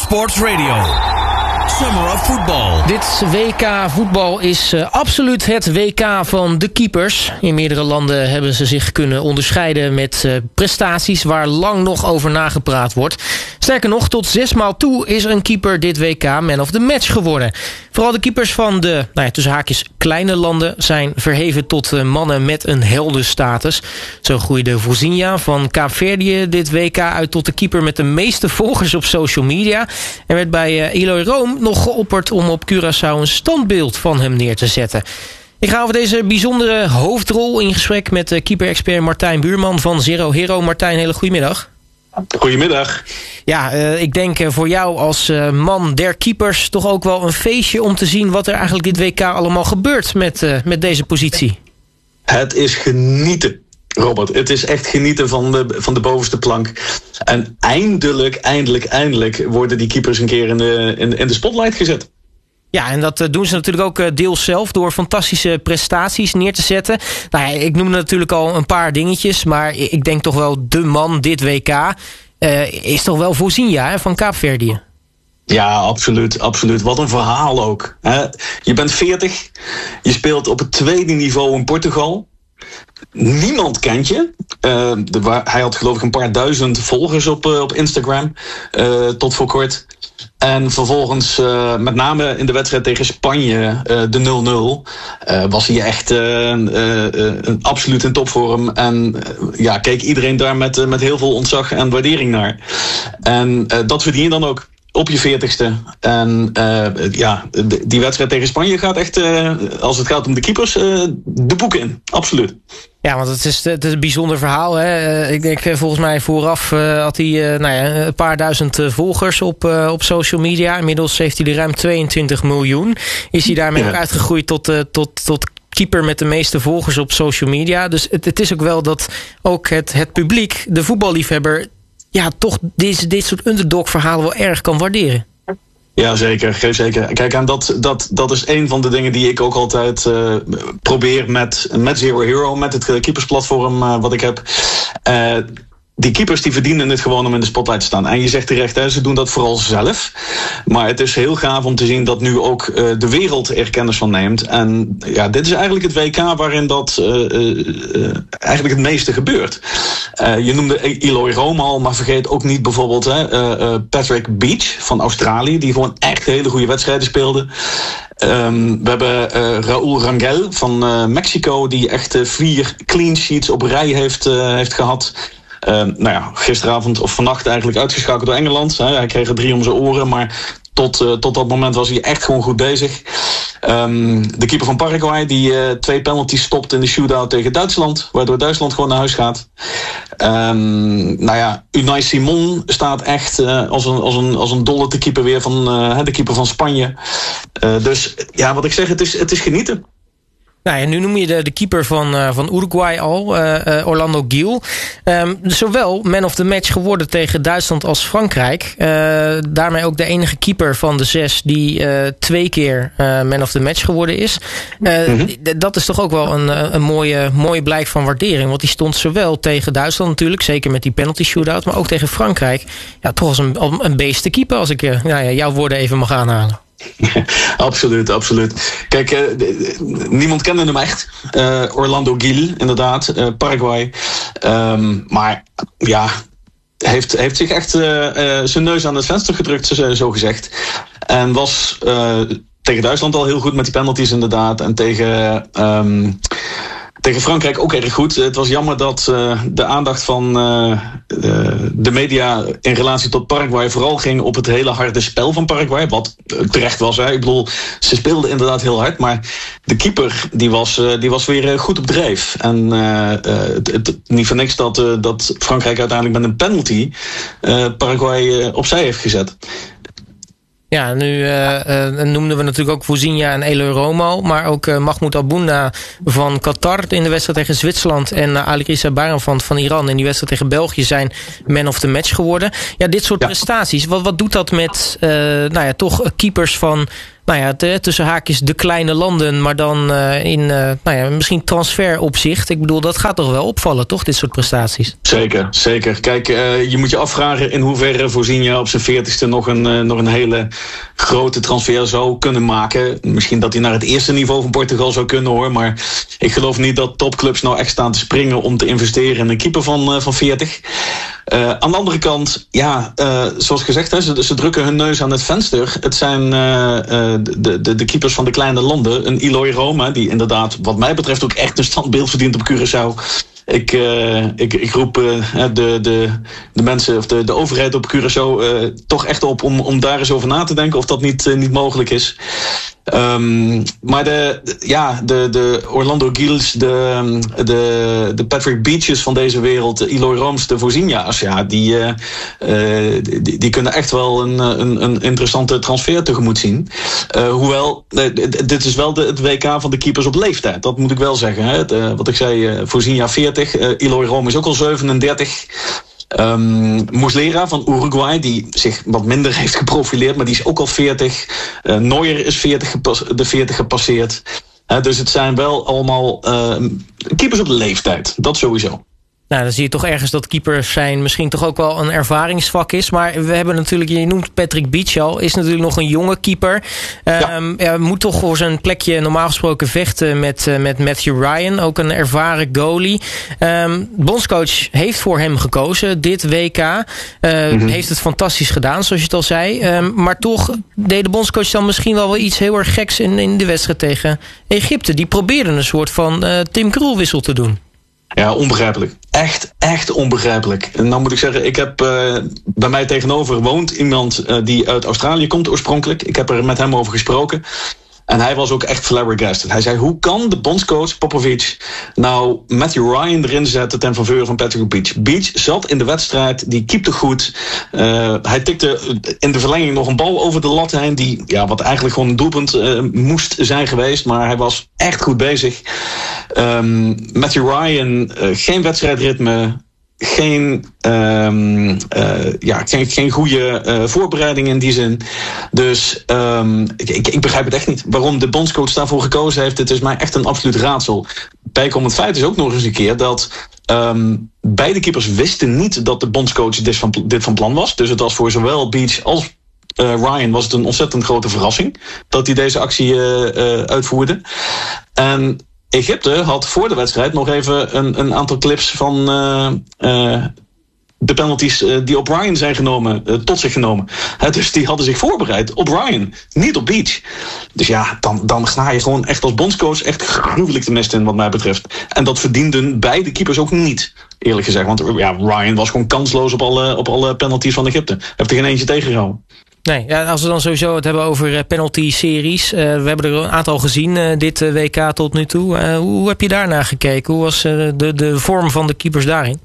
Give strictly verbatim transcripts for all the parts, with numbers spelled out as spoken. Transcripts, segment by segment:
Sports Radio. Summer of Football. Dit W K voetbal is uh, absoluut het W K van de keepers. In meerdere landen hebben ze zich kunnen onderscheiden met uh, prestaties waar lang nog over nagepraat wordt. Sterker nog, tot zesmaal toe is een keeper dit W K man of the match geworden. Vooral de keepers van de, nou ja, tussen haakjes, kleine landen zijn verheven tot uh, mannen met een heldenstatus. Zo groeide Vozinha van Kaapverdië dit W K uit tot de keeper met de meeste volgers op social media. En werd bij uh, Eloy Room nog geopperd om op Curaçao een standbeeld van hem neer te zetten. Ik ga over deze bijzondere hoofdrol in gesprek met uh, keeper-expert Martijn Buurman van Zero Hero. Martijn, hele goedemiddag. Goedemiddag. Ja, uh, ik denk uh, voor jou als uh, man der keepers toch ook wel een feestje om te zien wat er eigenlijk dit W K allemaal gebeurt met, uh, met deze positie. Het is genieten, Robert. Het is echt genieten van de, van de bovenste plank. En eindelijk, eindelijk, eindelijk worden die keepers een keer in de, in, in de spotlight gezet. Ja, en dat doen ze natuurlijk ook deels zelf door fantastische prestaties neer te zetten. Nou ja, ik noemde natuurlijk al een paar dingetjes, maar ik denk toch wel de man dit W K uh, is toch wel Vozinha hè, van Kaapverdië. Ja, absoluut, absoluut. Wat een verhaal ook. Hè? Je bent veertig, je speelt op het tweede niveau in Portugal. Niemand kent je. Uh, de, hij had geloof ik een paar duizend volgers op, uh, op Instagram, uh, tot voor kort. En vervolgens, uh, met name in de wedstrijd tegen Spanje, uh, de nul nul, uh, was hij echt uh, uh, uh, absoluut in topvorm. En uh, ja, keek iedereen daar met, uh, met heel veel ontzag en waardering naar. En uh, dat verdien je dan ook. Op je veertigste. En uh, ja, die wedstrijd tegen Spanje gaat echt, uh, als het gaat om de keepers, uh, de boeken in. Absoluut. Ja, want het is, het is een bijzonder verhaal. Hè? Ik denk volgens mij vooraf uh, had hij uh, nou ja, een paar duizend uh, volgers op, uh, op social media. Inmiddels heeft hij er ruim tweeëntwintig miljoen. Is hij daarmee ja. ook uitgegroeid tot, uh, tot, tot keeper met de meeste volgers op social media. Dus het, het is ook wel dat ook het, het publiek, de voetballiefhebber, ja, toch deze, dit soort underdog-verhalen wel erg kan waarderen. Ja, zeker. zeker. Kijk, en dat, dat, dat is een van de dingen die ik ook altijd uh, probeer met, met Zero Hero, met het keepersplatform uh, wat ik heb. Uh, Die keepers die verdienen het gewoon om in de spotlight te staan. En je zegt terecht, hè, ze doen dat vooral zelf. Maar het is heel gaaf om te zien dat nu ook uh, de wereld er kennis van neemt. En ja, dit is eigenlijk het W K waarin dat uh, uh, eigenlijk het meeste gebeurt. Uh, je noemde Eloy Room al, maar vergeet ook niet bijvoorbeeld hè, uh, uh, Patrick Beach van Australië, die gewoon echt hele goede wedstrijden speelde. Um, we hebben uh, Raúl Rangel van uh, Mexico, die echt uh, vier clean sheets op rij heeft, uh, heeft gehad. Uh, nou ja, gisteravond of vannacht eigenlijk uitgeschakeld door Engeland. Hij kreeg er drie om zijn oren, maar tot, uh, tot dat moment was hij echt gewoon goed bezig. Um, de keeper van Paraguay die uh, twee penalties stopt in de shootout tegen Duitsland, waardoor Duitsland gewoon naar huis gaat. Um, nou ja, Unai Simon staat echt uh, als, een, als, een, als een dolle te keeper weer van uh, de keeper van Spanje. Uh, dus ja, wat ik zeg, het is, het is genieten. Nou ja, nu noem je de, de keeper van, uh, van Uruguay al, uh, uh, Orlando Gil. Um, zowel man of the match geworden tegen Duitsland als Frankrijk. Uh, daarmee ook de enige keeper van de zes die uh, twee keer uh, man of the match geworden is. Uh, mm-hmm. d- dat is toch ook wel een, een mooie, mooie blijk van waardering. Want die stond zowel tegen Duitsland natuurlijk, zeker met die penalty shootout, maar ook tegen Frankrijk. Ja, toch als een, een beest te keeper, als ik uh, nou ja, jouw woorden even mag aanhalen. absoluut, absoluut. Kijk, uh, niemand kende hem echt. Uh, Orlando Gil, inderdaad. Uh, Paraguay. Um, maar ja, heeft, heeft zich echt uh, uh, zijn neus aan het venster gedrukt, zo, zo gezegd. En was uh, tegen Duitsland al heel goed met die penalties inderdaad. En tegen... Um, Tegen Frankrijk ook erg goed. Het was jammer dat uh, de aandacht van uh, de media in relatie tot Paraguay vooral ging op het hele harde spel van Paraguay. Wat terecht was. Hè. Ik bedoel, ze speelden inderdaad heel hard. Maar de keeper die was, uh, die was weer goed op dreef. En uh, uh, het, het, niet voor niks dat, uh, dat Frankrijk uiteindelijk met een penalty uh, Paraguay uh, opzij heeft gezet. Ja, nu uh, uh, noemden we natuurlijk ook Vozinha en Eloy Room al, maar ook uh, Mahmoud Albouna van Qatar in de wedstrijd tegen Zwitserland en uh, Ali Rissa Baranvand van Iran in die wedstrijd tegen België zijn man of the match geworden. Ja, dit soort ja. prestaties, wat, wat doet dat met uh, nou ja, toch keepers van nou ja, t- tussen haakjes de kleine landen, maar dan uh, in uh, nou ja, misschien transferopzicht. Ik bedoel, dat gaat toch wel opvallen, toch, dit soort prestaties? Zeker, zeker. Kijk, uh, je moet je afvragen in hoeverre Vozinha op zijn veertigste nog een, uh, nog een hele grote transfer zou kunnen maken. Misschien dat hij naar het eerste niveau van Portugal zou kunnen, hoor. Maar ik geloof niet dat topclubs nou echt staan te springen om te investeren in een keeper van, uh, van veertig. Uh, aan de andere kant, ja, uh, zoals gezegd, hè, ze, ze drukken hun neus aan het venster. Het zijn uh, uh, de, de, de keepers van de kleine landen. Een Eloy Roma, die inderdaad, wat mij betreft, ook echt een standbeeld verdient op Curaçao. Ik, uh, ik, ik roep uh, de, de, de mensen of de, de overheid op Curaçao uh, toch echt op om, om daar eens over na te denken of dat niet, uh, niet mogelijk is. Um, maar de, de, ja, de, de Orlando Gils, de, de, de Patrick Beaches van deze wereld, de Eloy Roms, de Vozinha's, ja, die, uh, uh, die, die kunnen echt wel een, een, een interessante transfer tegemoet zien. Uh, hoewel, uh, dit is wel de, het W K van de keepers op leeftijd, dat moet ik wel zeggen. Hè. De, wat ik zei, uh, Vozinha veertig, uh, Eloy Rom is ook al zevenendertig. Um, Muslera van Uruguay, die zich wat minder heeft geprofileerd, maar die is ook al veertig. Uh, Neuer is veertig gepas- de veertig gepasseerd. Uh, dus het zijn wel allemaal uh, keepers op de leeftijd. Dat sowieso. Nou, dan zie je toch ergens dat keepers zijn misschien toch ook wel een ervaringsvak is. Maar we hebben natuurlijk, je noemt Patrick Beach al, is natuurlijk nog een jonge keeper. Ja. Um, ja, moet toch voor zijn plekje normaal gesproken vechten met, uh, met Matthew Ryan, ook een ervaren goalie. Um, bondscoach heeft voor hem gekozen, dit W K. Uh, mm-hmm. Heeft het fantastisch gedaan, zoals je het al zei. Um, maar toch deed de bondscoach dan misschien wel, wel iets heel erg geks in, in de wedstrijd tegen Egypte. Die probeerde een soort van uh, Tim Krul wissel te doen. Ja, onbegrijpelijk. Echt, echt onbegrijpelijk. En dan moet ik zeggen, ik heb uh, bij mij tegenover woont iemand uh, die uit Australië komt oorspronkelijk. Ik heb er met hem over gesproken. En hij was ook echt flabbergasted. Hij zei, hoe kan de bondscoach Popovic nou Matthew Ryan erin zetten ten faveur van Patrick Beach? Beach zat in de wedstrijd, die keepte goed. Uh, hij tikte in de verlenging nog een bal over de lat heen, die, ja, wat eigenlijk gewoon een doelpunt uh, moest zijn geweest. Maar hij was echt goed bezig. Um, Matthew Ryan, uh, geen wedstrijdritme. Geen, um, uh, ja, geen, geen goede uh, voorbereiding in die zin. Dus um, ik, ik, ik begrijp het echt niet. Waarom de bondscoach daarvoor gekozen heeft, het is mij echt een absoluut raadsel. Bijkomend feit is ook nog eens een keer dat um, beide keepers wisten niet dat de bondscoach dit van, dit van plan was. Dus het was voor zowel Beach als uh, Ryan was het een ontzettend grote verrassing dat hij deze actie uh, uh, uitvoerde. En Egypte had voor de wedstrijd nog even een, een aantal clips van uh, uh, de penalties uh, die op Ryan zijn genomen, uh, tot zich genomen. He, dus die hadden zich voorbereid op Ryan, niet op Beach. Dus ja, dan, dan ga je gewoon echt als bondscoach echt gruwelijk de mist in wat mij betreft. En dat verdienden beide keepers ook niet, eerlijk gezegd. Want ja, Ryan was gewoon kansloos op alle, op alle penalties van Egypte. Heeft er geen eentje tegengehouden. Nee, ja, als we dan sowieso het hebben over penalty-series. Uh, we hebben er een aantal gezien, uh, dit uh, W K tot nu toe. Uh, hoe heb je daarnaar gekeken? Hoe was uh, de, de vorm van de keepers daarin?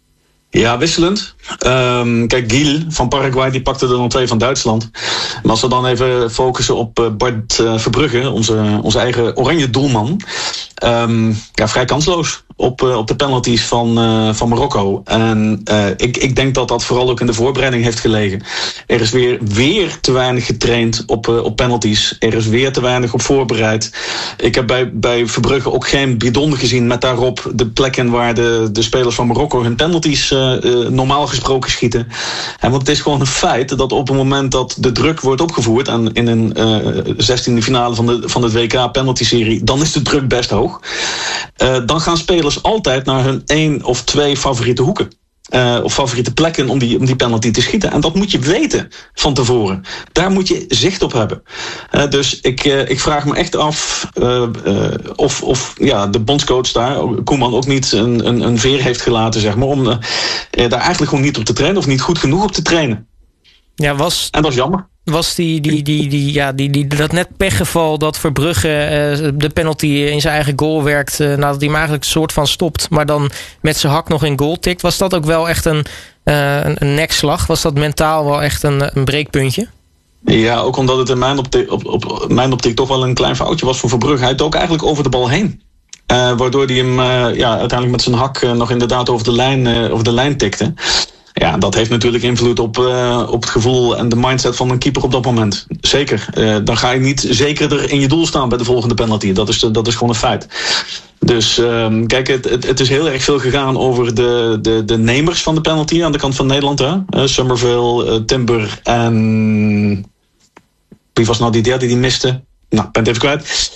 Ja, wisselend. Um, kijk, Gil van Paraguay die pakte er nog twee van Duitsland. Maar als we dan even focussen op uh, Bart uh, Verbrugge, onze, onze eigen oranje doelman. Um, ja, vrij kansloos op, uh, op de penalties van, uh, van Marokko. En uh, ik, ik denk dat dat vooral ook in de voorbereiding heeft gelegen. Er is weer, weer te weinig getraind op, uh, op penalties. Er is weer te weinig op voorbereid. Ik heb bij, bij Verbrugge ook geen bidon gezien met daarop de plekken waar de, de spelers van Marokko hun penalties uh, uh, normaal gesproken schieten. En want het is gewoon een feit dat op het moment dat de druk wordt opgevoerd en in een uh, zestiende finale van de, van de W K penalty-serie, dan is de druk best hoog. Uh, dan gaan spelers altijd naar hun één of twee favoriete hoeken. Uh, of favoriete plekken om die, om die penalty te schieten. En dat moet je weten van tevoren. Daar moet je zicht op hebben. Uh, dus ik, uh, ik vraag me echt af uh, uh, of, of ja, de bondscoach daar, Koeman, ook niet een, een, een veer heeft gelaten, zeg maar, om uh, daar eigenlijk gewoon niet op te trainen of niet goed genoeg op te trainen. Ja, was... En dat is jammer. Was die, die, die, die, ja, die, die, dat net pechgeval dat Verbrugge uh, de penalty in zijn eigen goal werkt, uh, nadat hij hem eigenlijk een soort van stopt, maar dan met zijn hak nog in goal tikt. Was dat ook wel echt een, uh, een, een nekslag? Was dat mentaal wel echt een, een breekpuntje? Ja, ook omdat het in mijn optiek, op, op mijn optiek toch wel een klein foutje was voor Verbrugge. Hij dook eigenlijk over de bal heen. Uh, waardoor hij hem uh, ja, uiteindelijk met zijn hak uh, nog inderdaad over de lijn, uh, over de lijn tikte. Ja, dat heeft natuurlijk invloed op, uh, op het gevoel en de mindset van een keeper op dat moment. Zeker. Uh, dan ga je niet zekerder in je doel staan bij de volgende penalty. Dat is, dat is gewoon een feit. Dus um, kijk, het, het, het is heel erg veel gegaan over de, de, de nemers van de penalty aan de kant van Nederland. Hè? Uh, Summerville, uh, Timber en... Wie was nou die derde die miste? Nou, ik ben het even kwijt.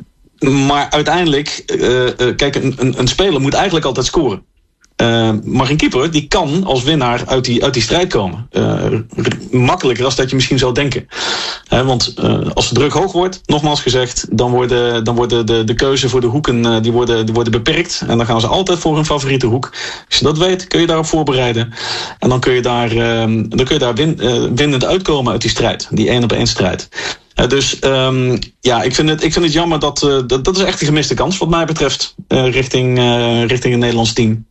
Maar uiteindelijk, uh, uh, kijk, een, een, een speler moet eigenlijk altijd scoren. Uh, maar een keeper die kan als winnaar uit die, uit die strijd komen. Uh, makkelijker dan dat je misschien zou denken. Uh, want uh, als de druk hoog wordt, nogmaals gezegd, dan worden, dan worden de, de keuze voor de hoeken uh, die worden, die worden beperkt. En dan gaan ze altijd voor hun favoriete hoek. Als je dat weet, kun je daarop voorbereiden. En dan kun je daar, uh, dan kun je daar win, uh, winnend uitkomen uit die strijd. Die één op één strijd. Uh, dus um, ja, ik vind het, ik vind het jammer dat, uh, dat... Dat is echt een gemiste kans wat mij betreft. Uh, richting, uh, richting het Nederlands team.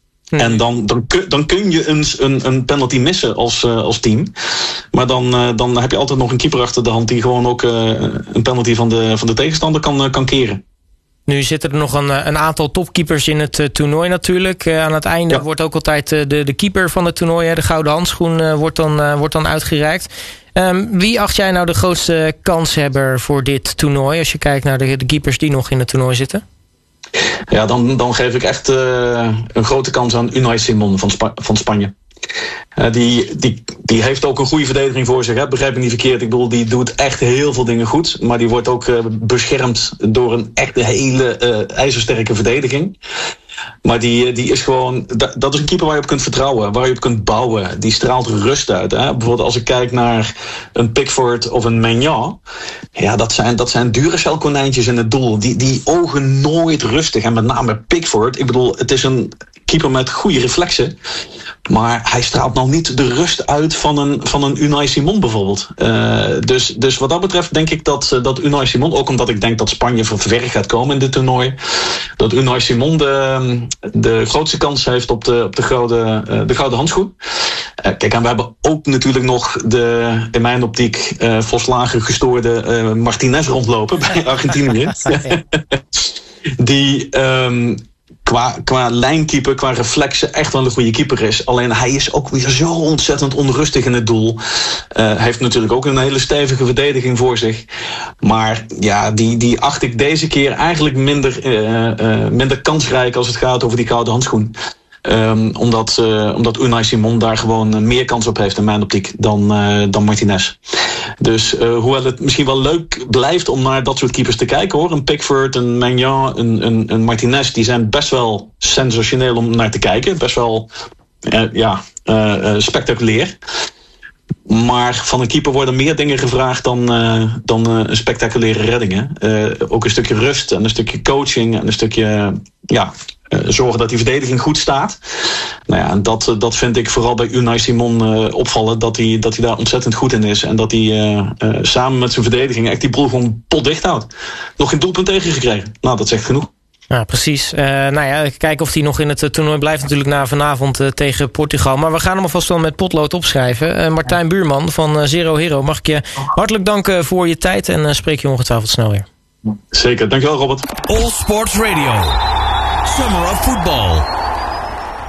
En dan, dan, kun, dan kun je eens een, een penalty missen als, uh, als team. Maar dan, uh, dan heb je altijd nog een keeper achter de hand die gewoon ook uh, een penalty van de, van de tegenstander kan, uh, kan keren. Nu zitten er nog een, een aantal topkeepers in het uh, toernooi natuurlijk. Uh, aan het einde ja. wordt ook altijd uh, de, de keeper van het toernooi, hè, de gouden handschoen, uh, wordt, dan, uh, wordt dan uitgereikt. Um, wie acht jij nou de grootste kanshebber voor dit toernooi, als je kijkt naar de, de keepers die nog in het toernooi zitten? Ja, dan, dan geef ik echt uh, een grote kans aan Unai Simon van, Spa- van Spanje. Uh, die, die, die heeft ook een goede verdediging voor zich. Hè? Begrijp me niet verkeerd. Ik bedoel, die doet echt heel veel dingen goed. Maar die wordt ook uh, beschermd door een echt hele uh, ijzersterke verdediging. Maar die, die is gewoon... Dat is een keeper waar je op kunt vertrouwen. Waar je op kunt bouwen. Die straalt rust uit. Hè? Bijvoorbeeld als ik kijk naar een Pickford of een Maignan. Ja, dat zijn, dat zijn Duracell konijntjes in het doel. Die, die ogen nooit rustig. En met name Pickford. Ik bedoel, het is een keeper met goede reflexen. Maar hij straalt nog niet de rust uit van een, van een Unai Simon bijvoorbeeld. Uh, dus, dus wat dat betreft denk ik dat, dat Unai Simon... Ook omdat ik denk dat Spanje ver gaat komen in dit toernooi... dat Unai Simon de, de grootste kans heeft op de, op de, gouden, uh, de gouden handschoen. Uh, kijk, en we hebben ook natuurlijk nog de, in mijn optiek... Uh, volslagen gestoorde uh, Martinez rondlopen bij Argentinië. Die... Um, Qua, qua lijnkeeper, qua reflexen echt wel een goede keeper is. Alleen hij is ook weer zo ontzettend onrustig in het doel. Uh, heeft natuurlijk ook een hele stevige verdediging voor zich. Maar ja, die, die acht ik deze keer eigenlijk minder, uh, uh, minder kansrijk als het gaat over die gouden handschoen. Um, omdat, uh, omdat Unai Simon daar gewoon uh, meer kans op heeft in mijn optiek dan, uh, dan Martinez. Dus uh, hoewel het misschien wel leuk blijft om naar dat soort keepers te kijken hoor. Een Pickford, een Maignan, een, een, een Martinez, die zijn best wel sensationeel om naar te kijken. Best wel uh, ja, uh, uh, spectaculair. Maar van een keeper worden meer dingen gevraagd dan, uh, dan uh, een spectaculaire reddingen. Uh, ook een stukje rust en een stukje coaching en een stukje ja, uh, zorgen dat die verdediging goed staat. Nou ja, en dat, dat vind ik vooral bij Unai Simon uh, opvallen, dat hij, dat hij daar ontzettend goed in is. En dat hij uh, uh, samen met zijn verdediging echt die boel gewoon potdicht houdt. Nog geen doelpunt tegengekregen. Nou, dat zegt genoeg. Ja, precies. Uh, nou ja, kijken of hij nog in het uh, toernooi blijft natuurlijk na vanavond uh, tegen Portugal. Maar we gaan hem alvast wel met potlood opschrijven. Uh, Martijn Buurman van uh, Zero Hero, mag ik je hartelijk danken voor je tijd en uh, spreek je ongetwijfeld snel weer. Zeker, dankjewel Robert. All Sports Radio. Summer of Football.